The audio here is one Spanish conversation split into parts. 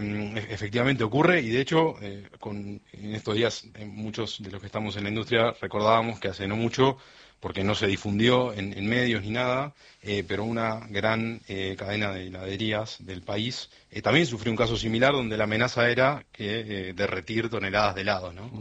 Efectivamente ocurre y de hecho en estos días muchos de los que estamos en la industria recordábamos que hace no mucho, porque no se difundió en medios ni nada, pero una gran cadena de heladerías del país también sufrió un caso similar donde la amenaza era que derretir toneladas de helado, ¿no?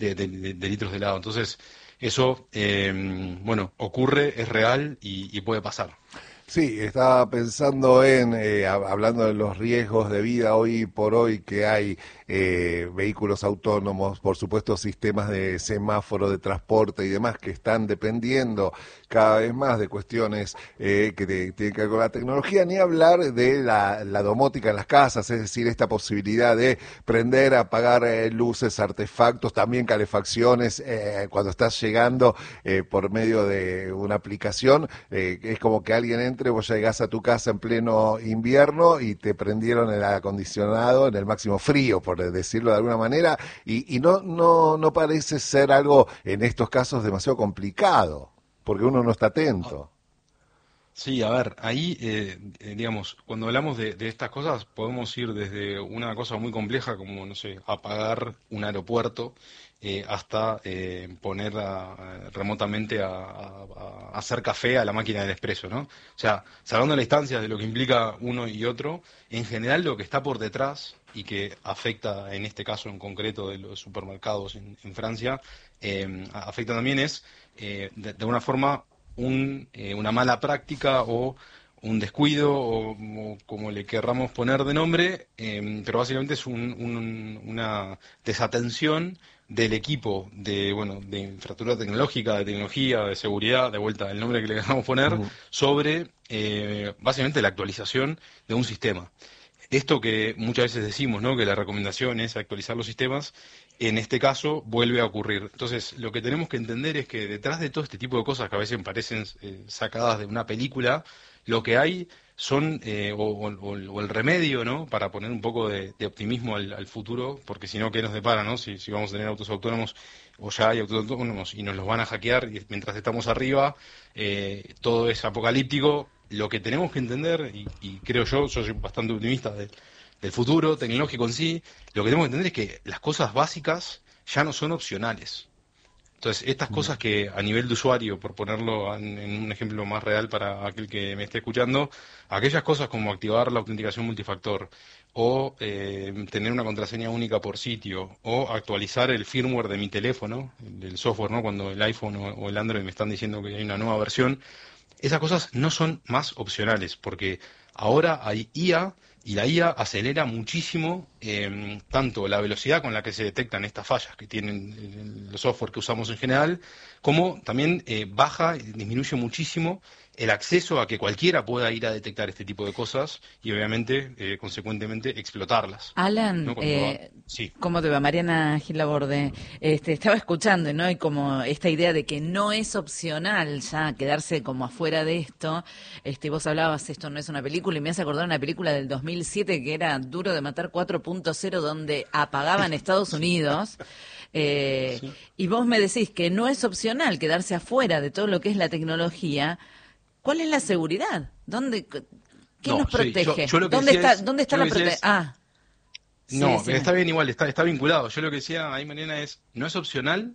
De litros de helado. Entonces eso, bueno, ocurre, es real y puede pasar. Sí, estaba pensando hablando de los riesgos de vida hoy por hoy que hay, vehículos autónomos, por supuesto sistemas de semáforo de transporte y demás que están dependiendo cada vez más de cuestiones tienen que ver con la tecnología, ni hablar de la domótica en las casas, es decir, esta posibilidad de prender, apagar luces, artefactos, también calefacciones, cuando estás llegando por medio de una aplicación, es como que alguien entre, vos llegás a tu casa en pleno invierno y te prendieron el acondicionado en el máximo frío, por decirlo de alguna manera, y no parece ser algo en estos casos demasiado complicado, porque uno no está atento. Sí, a ver, ahí, digamos, cuando hablamos de estas cosas, podemos ir desde una cosa muy compleja como, no sé, apagar un aeropuerto, hasta poner remotamente a hacer café a la máquina del expreso, ¿no? O sea, salvando las distancias de lo que implica uno y otro, en general lo que está por detrás y que afecta, en este caso en concreto de los supermercados en Francia, afecta también es, de alguna forma, una mala práctica o un descuido o como le querramos poner de nombre, pero básicamente es una desatención del equipo de infraestructura tecnológica, de tecnología, de seguridad, de vuelta, el nombre que le queramos poner, sobre básicamente la actualización de un sistema. Esto que muchas veces decimos, ¿no? Que la recomendación es actualizar los sistemas, en este caso vuelve a ocurrir. Entonces, lo que tenemos que entender es que detrás de todo este tipo de cosas que a veces parecen sacadas de una película, lo que hay son, o el remedio, ¿no? Para poner un poco de optimismo al futuro, porque si no, ¿qué nos depara, ¿no? Si vamos a tener autos autónomos, o ya hay autos autónomos y nos los van a hackear y mientras estamos arriba, todo es apocalíptico. Lo que tenemos que entender, y creo yo soy bastante optimista del futuro tecnológico en sí, lo que tenemos que entender es que las cosas básicas ya no son opcionales. Entonces, estas cosas que a nivel de usuario, por ponerlo en un ejemplo más real para aquel que me esté escuchando, aquellas cosas como activar la autenticación multifactor, o tener una contraseña única por sitio, o actualizar el firmware de mi teléfono, del software, ¿no? Cuando el iPhone o el Android me están diciendo que hay una nueva versión, esas cosas no son más opcionales, porque ahora hay IA y la IA acelera muchísimo tanto la velocidad con la que se detectan estas fallas que tienen los software que usamos en general, como también baja y disminuye muchísimo el acceso a que cualquiera pueda ir a detectar este tipo de cosas y obviamente, consecuentemente, explotarlas. Alan, ¿No? Sí. ¿cómo te va? Mariana Gil Laborde. Estaba escuchando, ¿no? Y como esta idea de que no es opcional ya quedarse como afuera de esto. Vos hablabas, esto no es una película, y me hace acordar una película del 2007 que era Duro de Matar 4.0, donde apagaban Estados Unidos. Sí. Y vos me decís que no es opcional quedarse afuera de todo lo que es la tecnología. ¿Cuál es la seguridad? ¿Quién No, nos sí, protege? yo lo que ¿Dónde decía está, es, dónde está yo la lo que decía protección? es, Ah, sí, no, decime. está bien igual, está vinculado. Yo lo que decía ahí, Mariana, no es opcional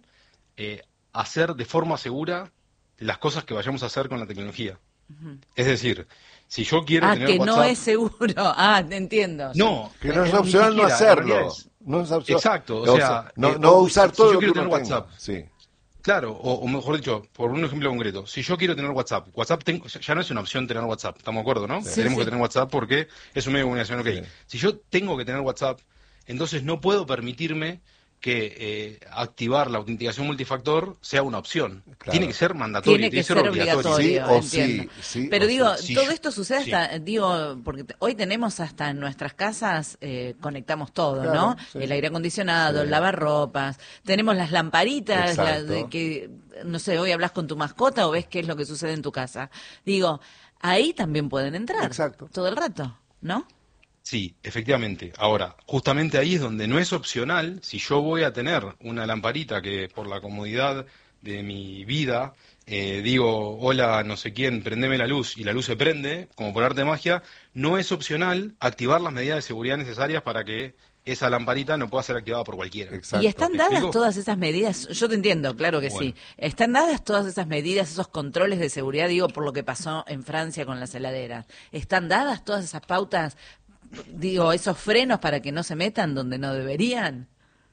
hacer de forma segura las cosas que vayamos a hacer con la tecnología. Es decir, si yo quiero Ah, tener que no WhatsApp, es seguro. Ah, entiendo. Sí. no, Que no es ni opcional no siquiera, la realidad hacerlo, es, no es opcional, exacto, o o sea, sea, no usar si todo yo lo que quiero uno tener tenga, WhatsApp, sí. claro, o mejor dicho, por un ejemplo concreto, si yo quiero tener WhatsApp, ya no es una opción tener WhatsApp, ¿estamos de acuerdo, no? Sí, Sí, Tenemos que sí. tener WhatsApp porque es un medio de comunicación, ok. sí, Si yo tengo que tener WhatsApp, entonces no puedo permitirme que activar la autenticación multifactor sea una opción. Tiene que claro. ser mandatorio, Tiene tiene que que ser ser obligatorio. Sí obligatorio, o entiendo. sí, sí Pero o digo, sí. Si todo yo, esto sucede sí, hasta, digo, porque hoy tenemos hasta en nuestras casas, conectamos todo, ¿no? Claro, sí, El aire sí, acondicionado, el lavarropas, tenemos las lamparitas, de exacto, que, no sé, hoy hablas con tu mascota o ves qué es lo que sucede en tu casa. Digo, ahí también pueden entrar, exacto. todo el rato, ¿no? sí, efectivamente. Ahora, justamente ahí es donde no es opcional, si yo voy a tener una lamparita que por la comodidad de mi vida digo, hola, no sé quién, prendeme la luz, y la luz se prende, como por arte de magia, no es opcional activar las medidas de seguridad necesarias para que esa lamparita no pueda ser activada por cualquiera. ¿Y Exacto. están ¿Me dadas explico? todas esas medidas? Yo te entiendo, claro que sí. Bueno. ¿Están dadas todas esas medidas, esos controles de seguridad, digo, por lo que pasó en Francia con las heladeras? ¿Están dadas todas esas pautas, digo, esos frenos para que no se metan donde no deberían?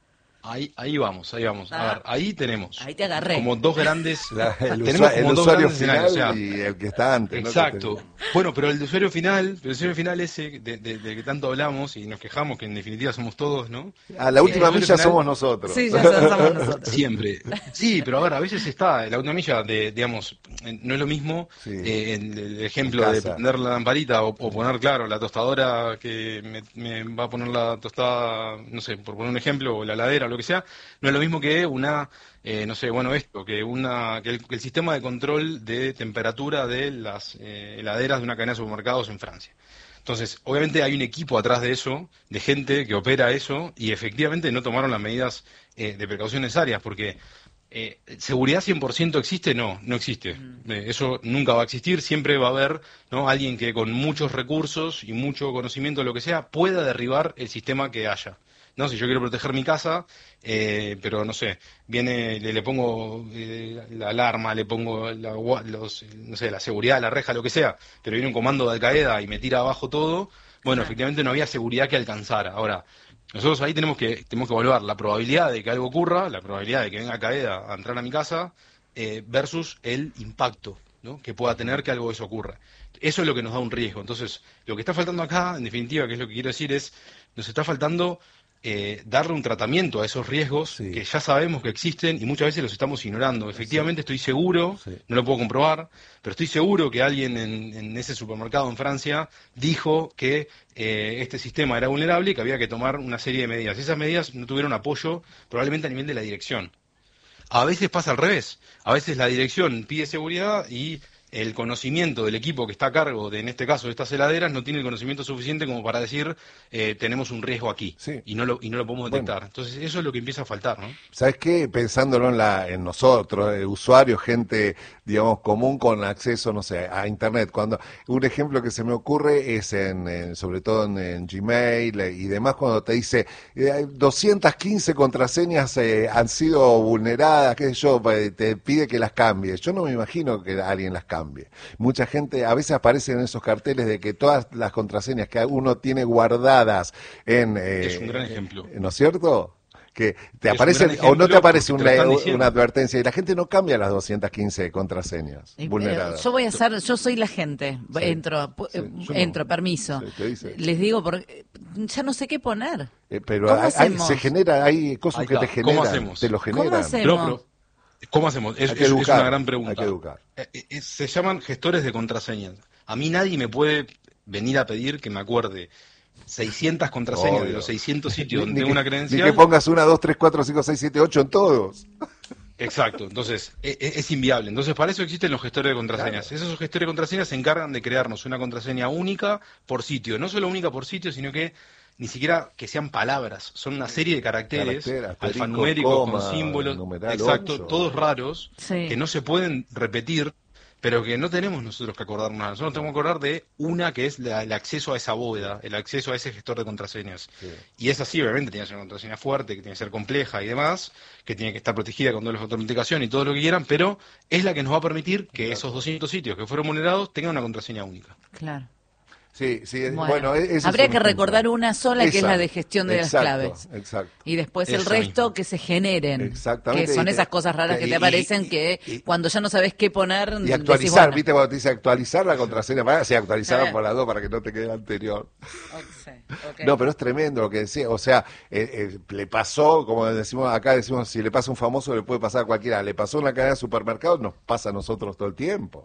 Ahí vamos, ahí vamos. A ver, Ah, ahí tenemos ahí te agarré. como dos grandes, El, tenemos el como dos usuario grandes escenarios, o final sea, y el que está antes, ¿no? exacto. Bueno, pero el usuario final ese de que tanto hablamos y nos quejamos, que en definitiva somos todos, ¿no? A la El última usuario milla final somos nosotros. Sí, ya somos nosotros. siempre. Sí, pero a ver, a veces está la una milla de, digamos, no es lo mismo Sí. el En ejemplo de casa. prender la lamparita o poner, claro, la tostadora que me va a poner la tostada, no sé, por poner un ejemplo, o la heladera o lo que sea, no es lo mismo que no sé, bueno, esto, que el sistema de control de temperatura de las heladeras de una cadena de supermercados en Francia. Entonces, obviamente hay un equipo atrás de eso, de gente que opera eso, y efectivamente no tomaron las medidas de precaución necesarias, porque seguridad 100% existe, no existe. Eso nunca va a existir, siempre va a haber, ¿no?, alguien que con muchos recursos y mucho conocimiento, lo que sea, pueda derribar el sistema que haya. No, si yo quiero proteger mi casa, pero no sé, le pongo la alarma, le pongo no sé, la seguridad, la reja, lo que sea, pero viene un comando de Al Qaeda y me tira abajo todo, bueno, Claro. efectivamente no había seguridad que alcanzara. Ahora, nosotros ahí tenemos que evaluar la probabilidad de que algo ocurra, la probabilidad de que venga Al Qaeda a entrar a mi casa, versus el impacto, ¿no?, que pueda tener que algo de eso ocurra. Eso es lo que nos da un riesgo. Entonces, lo que está faltando acá, en definitiva, que es lo que quiero decir, nos está faltando darle un tratamiento a esos riesgos Sí. que ya sabemos que existen y muchas veces los estamos ignorando. Efectivamente, estoy seguro, Sí. no lo puedo comprobar, pero estoy seguro que alguien en ese supermercado en Francia dijo que este sistema era vulnerable y que había que tomar una serie de medidas. Esas medidas no tuvieron apoyo probablemente a nivel de la dirección. A veces pasa al revés. A veces la dirección pide seguridad y el conocimiento del equipo que está a cargo en este caso, de estas heladeras, no tiene el conocimiento suficiente como para decir, tenemos un riesgo aquí, Sí. y no lo podemos Bueno. detectar. Entonces, eso es lo que empieza a faltar, ¿no? ¿Sabes qué? Pensándolo en nosotros, usuarios, gente, digamos, común con acceso, no sé, a Internet. Un ejemplo que se me ocurre es sobre todo en Gmail y demás, cuando te dice 215 contraseñas han sido vulneradas, qué sé yo, te pide que las cambies. Yo no me imagino que alguien las cambie. Mucha gente, a veces aparecen en esos carteles de que todas las contraseñas que uno tiene guardadas Es un gran ejemplo. ¿no es cierto? Que te Es un aparece gran o no te ejemplo aparece porque te lo están diciendo. una advertencia y la gente no cambia las 215 contraseñas Y, vulneradas. yo soy la gente, Sí, sí, yo no. entro, permiso. Sí, te dice. Les digo, ya no sé qué poner. Pero ¿Cómo se hacemos? genera, hay cosas Ahí que te está. generan, ¿Cómo hacemos? te lo ¿Cómo generan. hacemos? Pero, ¿cómo hacemos? Hay que Es educar, una gran pregunta. hay que educar. Se llaman gestores de contraseñas. A mí nadie me puede venir a pedir que me acuerde 600 contraseñas de Obvio. los 600 sitios Ni donde tengo una ni que credencial. pongas 1, 2, 3, 4, 5, 6, 7, 8 en todos. Exacto, entonces es inviable. Entonces para eso existen los gestores de contraseñas. Claro. Esos gestores de contraseñas se encargan de crearnos una contraseña única por sitio. No solo única por sitio, sino que ni siquiera que sean palabras. Son una serie de caracteres, Carácter, asterisco, alfanuméricos, coma, con símbolos, numeral exacto, 8. todos raros, Sí. que no se pueden repetir, pero que no tenemos nosotros que acordarnos nada. Nosotros tenemos que acordar de una que es el acceso a esa bóveda, el acceso a ese gestor de contraseñas. Sí. Y es así, obviamente, tiene que ser una contraseña fuerte, que tiene que ser compleja y demás, que tiene que estar protegida con doble autenticación y todo lo que quieran, pero es la que nos va a permitir que esos 200 sitios que fueron vulnerados tengan una contraseña única. Claro. Sí, sí, Bueno, ese habría es un que recordar ejemplo. una sola, que es la de gestión de Exacto, las claves. Exacto. Y después el Eso resto mismo. que se generen. Exactamente. Que son Y esas cosas raras que te y- aparecen y- que y- cuando ya no sabes qué poner. Y decís, actualizar, bueno, ¿viste? Cuando te dice actualizar la contraseña, actualizarla Sí. por las dos para que no te quede la anterior. ok. No, pero es tremendo lo que decía. O sea, le pasó, como decimos acá, decimos, si le pasa a un famoso, le puede pasar a cualquiera. Le pasó en la cadena de supermercados, nos pasa a nosotros todo el tiempo.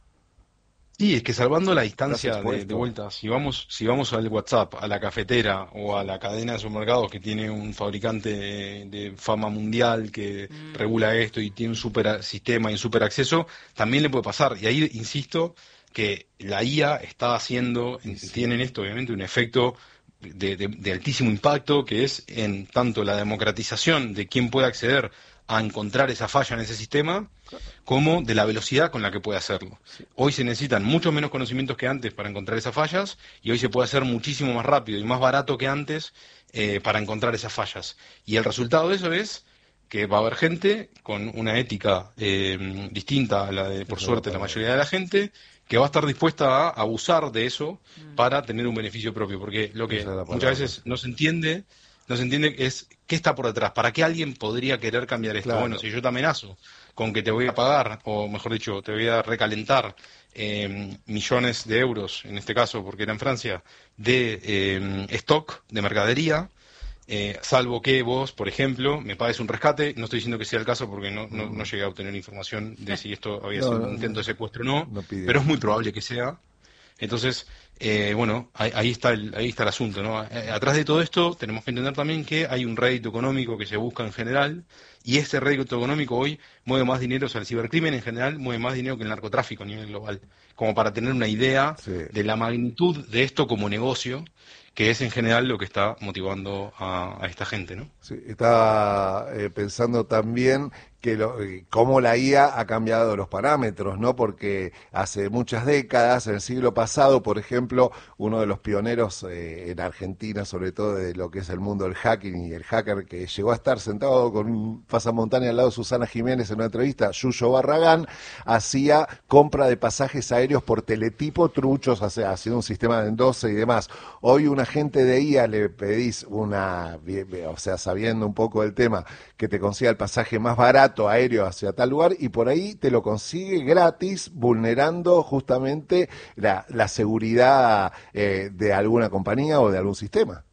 Sí, es que salvando la distancia Estás expuesto. de vuelta, si vamos al WhatsApp, a la cafetera o a la cadena de supermercados que tiene un fabricante de fama mundial que regula esto y tiene un super sistema y un super acceso, también le puede pasar. Y ahí insisto que la IA está haciendo, tiene en esto obviamente un efecto de altísimo impacto, que es en tanto la democratización de quién puede acceder a encontrar esa falla en ese sistema, como de la velocidad con la que puede hacerlo. Hoy se necesitan mucho menos conocimientos que antes para encontrar esas fallas, y hoy se puede hacer muchísimo más rápido y más barato que antes para encontrar esas fallas. Y el resultado de eso es que va a haber gente con una ética distinta a la de, por suerte, la mayoría de la gente, que va a estar dispuesta a abusar de eso para tener un beneficio propio, porque lo que muchas veces no se entiende es qué está por detrás, para qué alguien podría querer cambiar esto. Claro. Bueno, si yo te amenazo con que te voy a pagar, o mejor dicho, te voy a recalentar millones de euros, en este caso, porque era en Francia, de stock de mercadería, salvo que vos, por ejemplo, me pagues un rescate. No estoy diciendo que sea el caso porque no llegué a obtener información de si esto había sido un intento de secuestro o no, pero es muy probable que sea. Entonces, bueno, ahí está el asunto, ¿no? Atrás de todo esto tenemos que entender también que hay un rédito económico que se busca en general, y ese rédito económico hoy mueve más dinero, o sea, el cibercrimen en general mueve más dinero que el narcotráfico a nivel global, como para tener una idea de la magnitud de esto como negocio, que es en general lo que está motivando a esta gente, ¿no? Sí, estaba pensando también que cómo la IA ha cambiado los parámetros, ¿no? Porque hace muchas décadas, en el siglo pasado, por ejemplo, uno de los pioneros en Argentina, sobre todo de lo que es el mundo del hacking y el hacker, que llegó a estar sentado con un pasamontaña al lado de Susana Jiménez en una entrevista, Yuyo Barragán, hacía compra de pasajes aéreos por teletipo truchos, haciendo un sistema de endoce y demás. Hoy un agente de IA le pedís o sea, sabiendo un poco del tema, que te consiga el pasaje más barato aéreo hacia tal lugar, y por ahí te lo consigue gratis, vulnerando justamente la seguridad de alguna compañía o de algún sistema.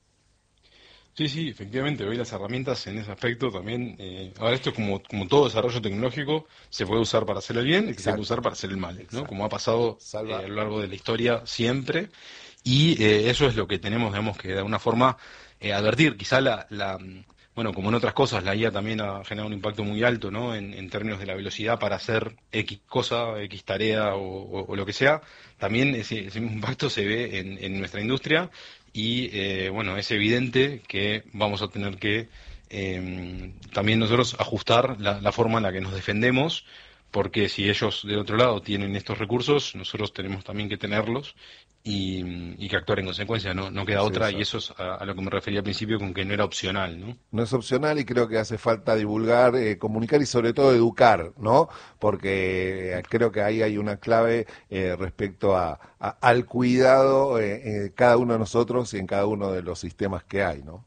Sí, efectivamente, hoy las herramientas en ese aspecto también, ahora esto es como todo desarrollo tecnológico, se puede usar para hacer el bien y se puede usar para hacer el mal, ¿no? Como ha pasado a lo largo de la historia siempre, y eso es lo que tenemos, digamos, que de alguna forma advertir. Quizá bueno, como en otras cosas, la IA también ha generado un impacto muy alto, ¿no? En términos de la velocidad para hacer X cosa, X tarea o lo que sea. También ese mismo impacto se ve en nuestra industria, y bueno, es evidente que vamos a tener que también nosotros ajustar la forma en la que nos defendemos, porque si ellos del otro lado tienen estos recursos, nosotros tenemos también que tenerlos y que actuar en consecuencia, no queda otra, y eso es a lo que me refería al principio con que no era opcional, ¿no? No es opcional, y creo que hace falta divulgar, comunicar y sobre todo educar, ¿no? Porque creo que ahí hay una clave respecto al cuidado cada uno de nosotros y en cada uno de los sistemas que hay, ¿no?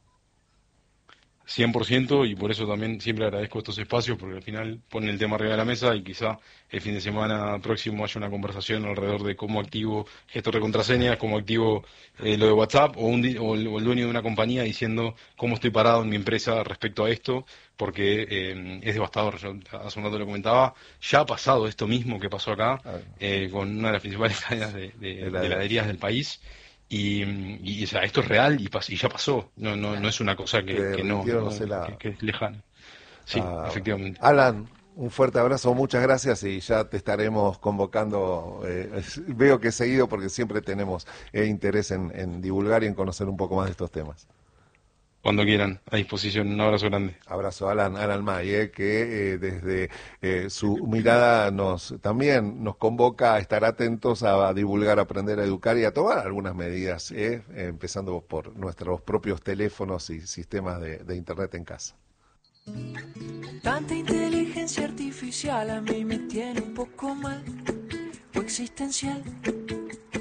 100%, y por eso también siempre agradezco estos espacios, porque al final ponen el tema arriba de la mesa, y quizá el fin de semana próximo haya una conversación alrededor de cómo activo gestor de contraseñas, cómo activo lo de WhatsApp, o el dueño de una compañía diciendo cómo estoy parado en mi empresa respecto a esto, porque es devastador. Yo hace un rato lo comentaba, ya ha pasado esto mismo que pasó acá, con una de las principales cadenas de heladerías del país. Y o sea, esto es real y ya pasó, no es una cosa que es lejana. Sí, efectivamente. Alan, un fuerte abrazo, muchas gracias, y ya te estaremos convocando. Veo que seguido, porque siempre tenemos interés en divulgar y en conocer un poco más de estos temas. Cuando quieran, a disposición. Un abrazo grande. Abrazo, Alan May, que desde su mirada también nos convoca a estar atentos, a divulgar, a aprender, a educar y a tomar algunas medidas, empezando por nuestros propios teléfonos y sistemas de Internet en casa. Tanta inteligencia artificial a mí me tiene un poco mal, o existencial.